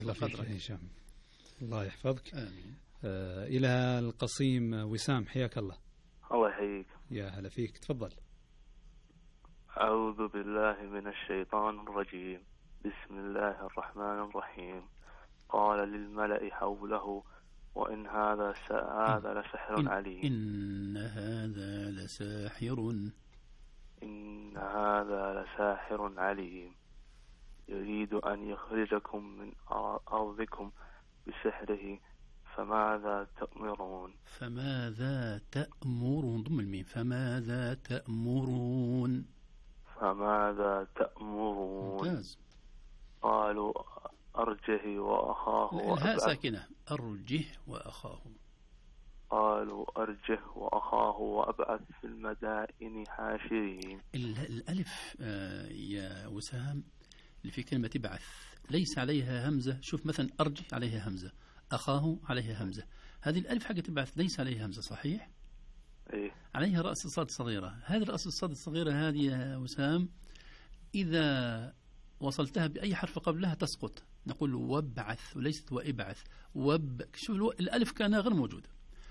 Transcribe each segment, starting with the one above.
الله فيك يا هشام، الله يحفظك. آمين. إلى القصيم وسام، حياك الله. الله يحييك. يا هلا فيك، تفضل. أعوذ بالله من الشيطان الرجيم. بسم الله الرحمن الرحيم. قال للملأ حوله وإن هذا لسحر عليم. إن هذا لساحر عليم يريد أن يخرجكم من أرضكم بسحره فماذا تأمرون. ضم الميم. فماذا تأمرون. ممتاز. قالوا أرجه وأخاه الهاء ساكنة. أرجه وأخاه. قالوا أرجه وأخاه وأبعث في المدائن حاشرين. الألف يا وسام اللي في كلمة ابعث ليس عليها همزة. شوف مثلا أرجه عليها همزة، أخاه عليها همزة. هذه الألف حقت ابعث ليس عليها همزة، صحيح؟ إيه؟ عليها رأس الصاد الصغيرة. هذه رأس الصاد الصغيرة هذه يا وسام إذا وصلتها بأي حرف قبلها تسقط، نقول وابعث وليست وابعث. شوف الألف كان غير موجود.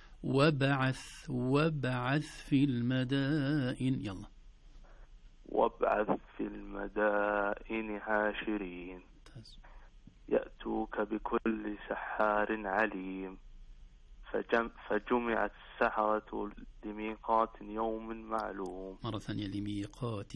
وابعث في المدائن. يلا. وابعث في المدائن حاشرين يأتوك بكل سحار عليم. فجمعت السحرة لميقات يوم معلوم. مرة ثانية. لميقات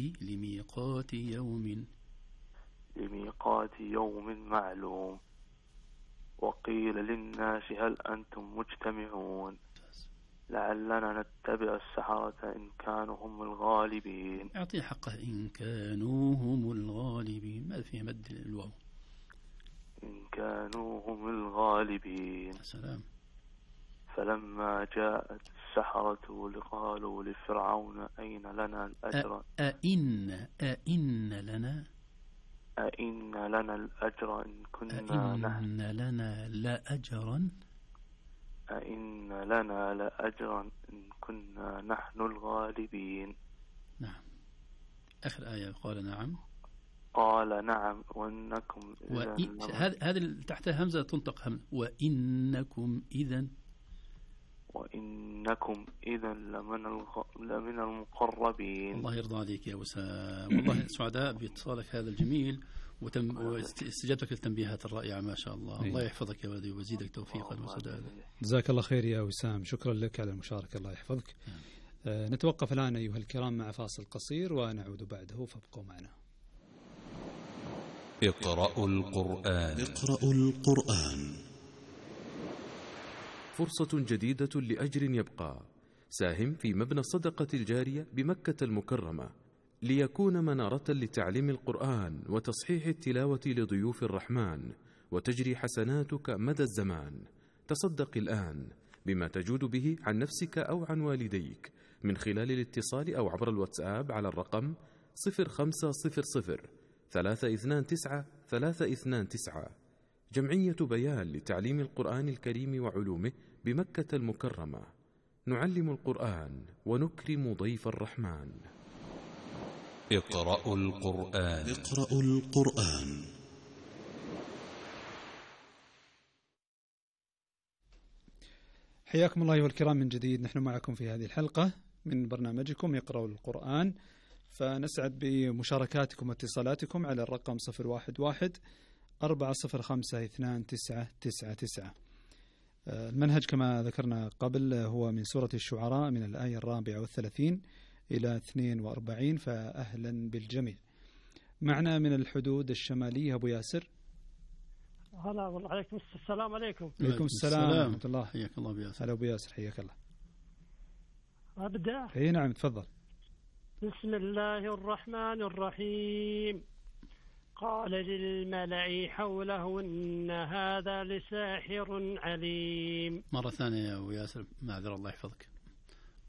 يوم معلوم. وقيل للناس هل أنتم مجتمعون لعلنا نتبع السحرة إن كانوا هم الغالبين. أعطيه حقه. إن كانوا هم الغالبين. ما فيه مد الواو. إن كانوا هم الغالبين. سلام. فلما جاءت السحرة قالوا لفرعون أين لنا الأجر. أئن لنا الأجر إن كنا أئن لنا لأجرا. أئن لنا لأجرا إن كنا نحن الغالبين. نعم. آخر آية. قال نعم وإنكم هذه تحتها همزة تنطق همزة. وإنكم إذا لمن المقربين. الله يرضى عليك يا وسام، والله سعداء باتصالك هذا الجميل واستجابتك للتنبيهات الرائعة ما شاء الله. الله يحفظك يا ولدي ويزيدك توفيقا وسدادا. جزاك الله خير يا وسام، شكرا لك على المشاركة، الله يحفظك. نتوقف الآن أيها الكرام مع فاصل قصير ونعود بعده، فابقوا معنا. اقرأوا القرآن. فرصة جديدة لأجر يبقى. ساهم في مبنى الصدقة الجارية بمكة المكرمة ليكون منارة لتعليم القرآن وتصحيح التلاوة لضيوف الرحمن، وتجري حسناتك مدى الزمان. تصدق الآن بما تجود به عن نفسك أو عن والديك من خلال الاتصال أو عبر الواتساب على الرقم 0500 329 329. جمعية بيان لتعليم القرآن الكريم وعلومه بمكة المكرمة. نعلم القرآن ونكرم ضيف الرحمن. اقرأوا القرآن. حياكم الله أيها الكرام من جديد. نحن معكم في هذه الحلقة من برنامجكم اقرأوا القرآن، فنسعد بمشاركاتكم واتصالاتكم على الرقم 011-405-2999. المنهج كما ذكرنا قبل هو من سورة الشعراء من الآية 34 إلى 42، فأهلا بالجميع. معنا من الحدود الشمالية أبو ياسر. هلا والله. عليكم السلام. عليكم السلام ورحمة الله. حياك الله أبو ياسر. هلا أبو ياسر، حياك الله. أبدأ. اي نعم تفضل. بسم الله الرحمن الرحيم. قال للملأ حوله إن هذا لساحر عليم. مرة ثانية يا أبو ياسر، معذرة الله يحفظك.